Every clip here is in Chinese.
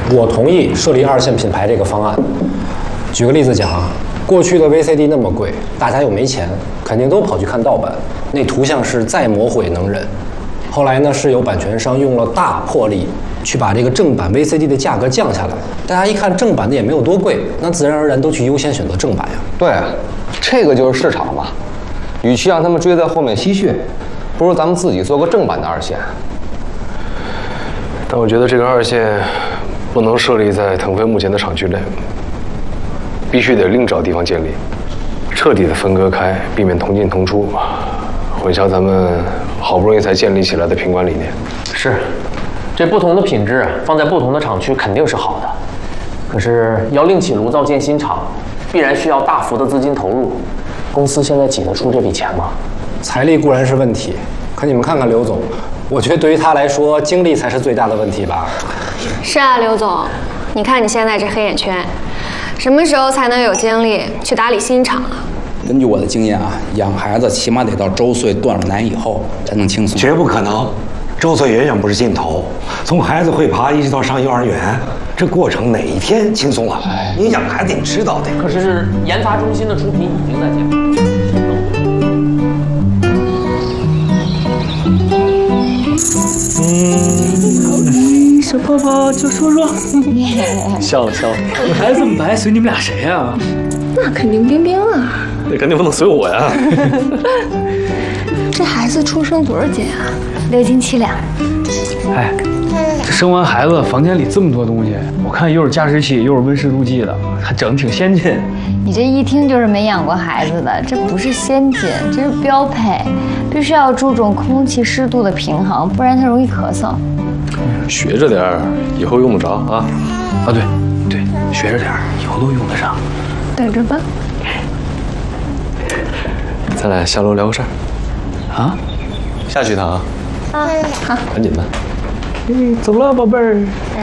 我同意设立2线品牌这个方案。举个例子讲啊，过去的 VCD 那么贵，大家又没钱，肯定都跑去看盗版，那图像是再磨毁能忍。后来呢，是有版权商用了大魄力去把这个正版 VCD 的价格降下来，大家一看正版的也没有多贵，那自然而然都去优先选择正版呀。 对，这个就是市场嘛。与其让他们追在后面吸血，不如咱们自己做个正版的2线。 但我觉得这个2线不能设立在腾飞目前的厂区内，必须得另找地方建立，彻底的分割开，避免同进同出，混淆咱们好不容易才建立起来的品管理念。 是，这不同的品质放在不同的厂区肯定是好的，可是要另起炉灶建新厂，必然需要大幅的资金投入。公司现在挤得出这笔钱吗？ 财力固然是问题，可你们看看刘总，我觉得对于他来说，精力才是最大的问题吧。 是啊，刘总，你看你现在这黑眼圈，什么时候才能有精力去打理新厂啊？ 根据我的经验啊，养孩子起码得到周岁断了奶以后才能轻松。 绝不可能，周岁远远不是尽头。从孩子会爬一直到上幼儿园，这过程哪一天轻松了？你养孩子你知道的。 可是研发中心的出品已经在减少。 小泡泡就说说， 笑了笑了。 孩子这么白，随你们俩谁呀？ 那肯定冰冰啊。 那肯定不能随我呀。 这孩子出生多少斤啊 ？6斤7两。 哎，这生完孩子，房间里这么多东西，我看又是加湿器，又是温湿度计的，还整挺先进。 你这一听就是没养过孩子的，这不是先进，这是标配，必须要注重空气湿度的平衡，不然它容易咳嗽。 学着点儿，以后用得着啊。 啊，对对，学着点儿，以后都用得上。 等着吧。 咱俩下楼聊个事儿。 啊？ 下去一趟啊。 好， 赶紧的。 走了，宝贝儿。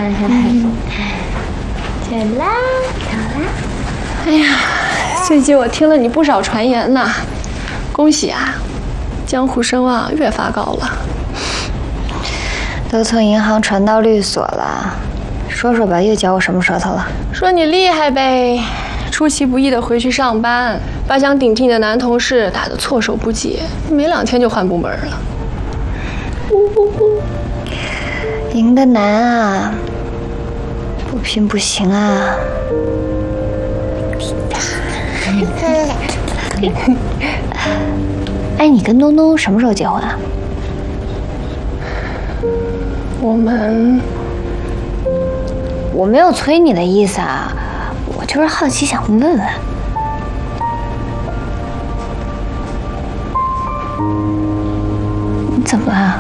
走啦，走啦。哎呀，最近我听了你不少传言呢，恭喜啊，江湖声望越发高了。 都从银行传到律所了，说说吧，又嚼我什么舌头了？ 说你厉害呗，出其不意的回去上班，把想顶替你的男同事打得措手不及，没2天就换部门了。 赢得难啊，不拼不行啊。哎，你跟东东什么时候结婚啊？我没有催你的意思啊，我就是好奇想问问。你怎么了？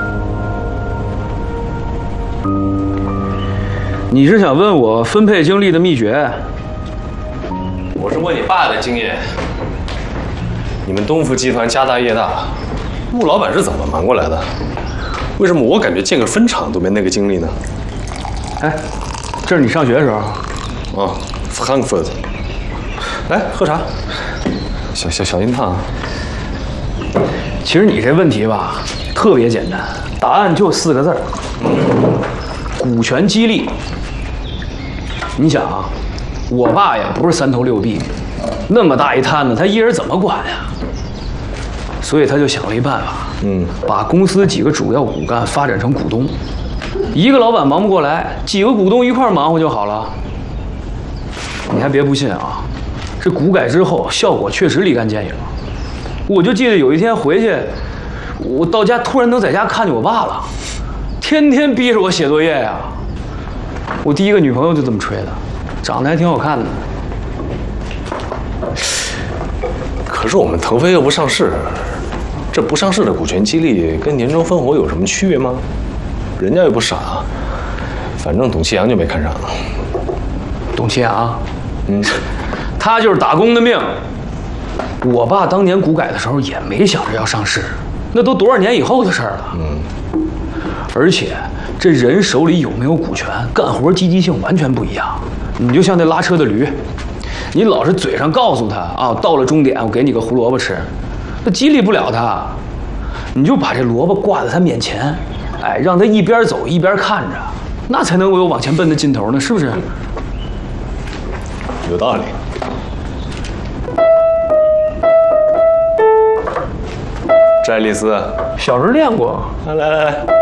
你是想问我分配精力的秘诀？ 我是问你爸的经验。你们东福集团家大业大，穆老板是怎么瞒过来的？为什么我感觉建个分厂都没那个精力呢？ 哎，这是你上学的时候。 啊 ，Frankfurt。来喝茶。小心烫啊。 其实你这问题吧，特别简单，答案就4个字儿：股权激励。你想啊，我爸也不是3头6臂，那么大一摊子，他一人怎么管呀？所以他就想了一办法，把公司几个主要骨干发展成股东，一个老板忙不过来，几个股东一块忙活就好了。你还别不信啊，这股改之后效果确实立竿见影。我就记得有一天回去，我到家突然能在家看见我爸了，天天逼着我写作业呀。我第一个女朋友就这么吹的，长得还挺好看的。 可是我们腾飞又不上市，这不上市的股权激励跟年终分红有什么区别吗？人家又不傻，反正董其阳就没看上。 董其阳，他就是打工的命。我爸当年股改的时候也没想着要上市，那都多少年以后的事儿了。而且这人手里有没有股权，干活积极性完全不一样。你就像那拉车的驴，你老是嘴上告诉他啊，到了终点我给你个胡萝卜吃，那激励不了他。你就把这萝卜挂在他面前，哎，让他一边走一边看着， 那才能有往前奔的劲头呢，是不是？ 有道理。翟丽丝， 小时候练过。 来来来。